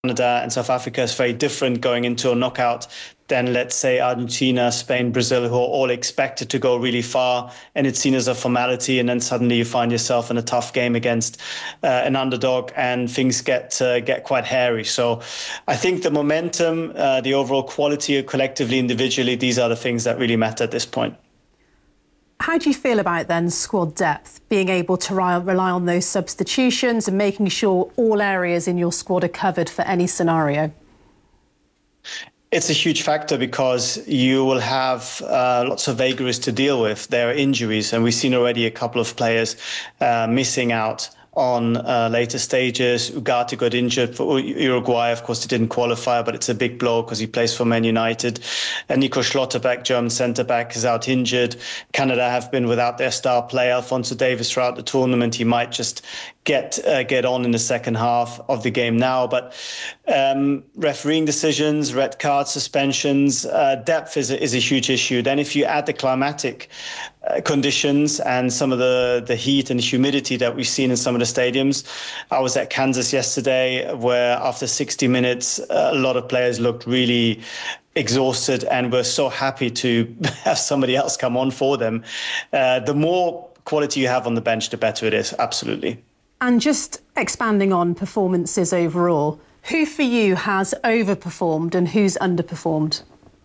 Canada and South Africa is very different going into a knockout than, let's say, Argentina, Spain, Brazil, who are all expected to go really far, and it's seen as a formality, and then suddenly you find yourself in a tough game against an underdog, and things get quite hairy. So I think the momentum, the overall quality, collectively, individually, these are the things that really matter at this point. How do you feel about then squad depth, being able to rely on those substitutions and making sure all areas in your squad are covered for any scenario? It's a huge factor because you will have lots of vagaries to deal with. There are injuries, and we've seen already a couple of players missing out on later stages. Ugarte got injured for Uruguay. Of course, he didn't qualify, but it's a big blow because he plays for Man United. And Nico Schlotterbeck, German centre-back, is out injured. Canada have been without their star player, Alphonso Davies, throughout the tournament. He might just get on in the second half of the game now. But refereeing decisions, red cards, suspensions, depth is a huge issue. Then if you add the climatic conditions and some of the heat and humidity that we've seen in some of the stadiums. I was at Kansas yesterday, where after 60 minutes, a lot of players looked really exhausted and were so happy to have somebody else come on for them. The more quality you have on the bench, the better it is, absolutely. And just expanding on performances overall, who for you has overperformed and who's underperformed?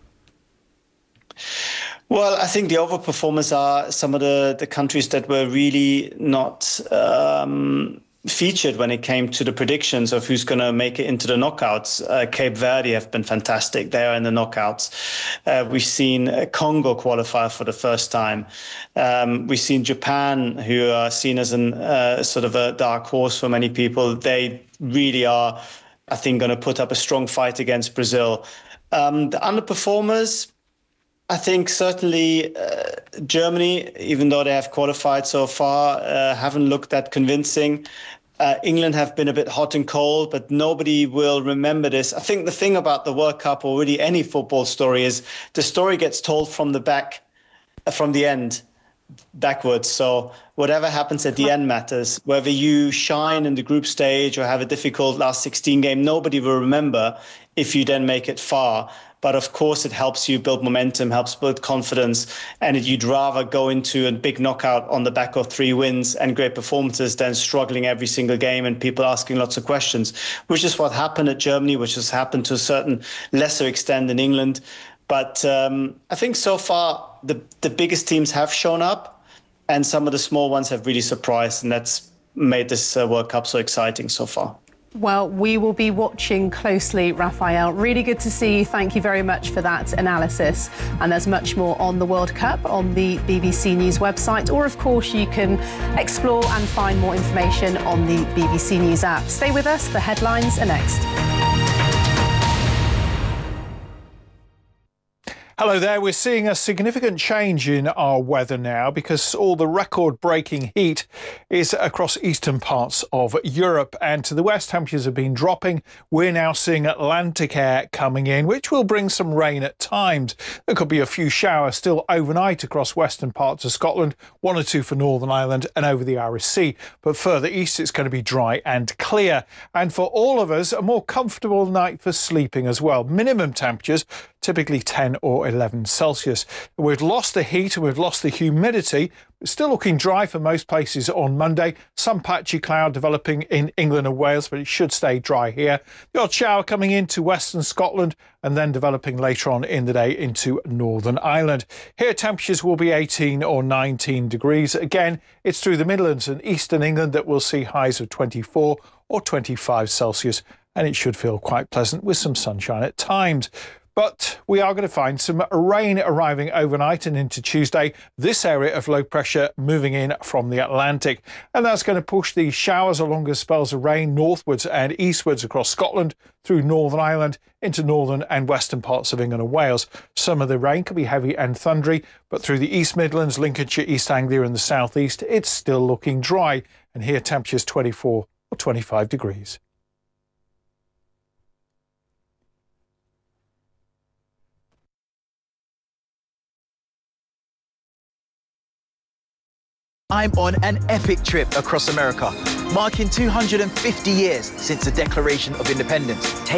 Well, I think the overperformers are some of the countries that were really not featured when it came to the predictions of who's going to make it into the knockouts. Cape Verde have been fantastic. They are in the knockouts. We've seen Congo qualify for the first time. We've seen Japan, who are seen as sort of a dark horse for many people. They really are, I think, going to put up a strong fight against Brazil. The underperformers, I think certainly Germany, even though they have qualified so far, haven't looked that convincing. England have been a bit hot and cold, but nobody will remember this. I think the thing about the World Cup, or really any football story, is the story gets told from the end, backwards. So whatever happens at the end matters. Whether you shine in the group stage or have a difficult last 16 game, nobody will remember if you then make it far. But of course, it helps you build momentum, helps build confidence. And you'd rather go into a big knockout on the back of 3 wins and great performances than struggling every single game and people asking lots of questions, which is what happened at Germany, which has happened to a certain lesser extent in England. But I think so far, the biggest teams have shown up and some of the small ones have really surprised. And that's made this World Cup so exciting so far. Well, we will be watching closely, Rafael. Really good to see you. Thank you very much for that analysis. And there's much more on the World Cup on the BBC News website, or of course you can explore and find more information on the BBC News app. Stay with us, the headlines are next. Hello there. We're seeing a significant change in our weather now because all the record-breaking heat is across eastern parts of Europe, and to the west temperatures have been dropping. We're now seeing Atlantic air coming in, which will bring some rain at times. There could be a few showers still overnight across western parts of Scotland, 1 or 2 for Northern Ireland and over the Irish Sea. But further east, it's going to be dry and clear. And for all of us, a more comfortable night for sleeping as well. Minimum temperatures typically 10 or 11 Celsius. We've lost the heat and we've lost the humidity. It's still looking dry for most places on Monday. Some patchy cloud developing in England and Wales, but it should stay dry here. The odd shower coming into western Scotland and then developing later on in the day into Northern Ireland. Here temperatures will be 18 or 19 degrees. Again, it's through the Midlands and eastern England that we'll see highs of 24 or 25 Celsius, and it should feel quite pleasant with some sunshine at times. But we are going to find some rain arriving overnight and into Tuesday. This area of low pressure moving in from the Atlantic. And that's going to push these showers along with spells of rain northwards and eastwards across Scotland, through Northern Ireland, into northern and western parts of England and Wales. Some of the rain can be heavy and thundery, but through the East Midlands, Lincolnshire, East Anglia and the South East, it's still looking dry. And here temperatures 24 or 25 degrees. I'm on an epic trip across America. marking 250 years since the Declaration of Independence.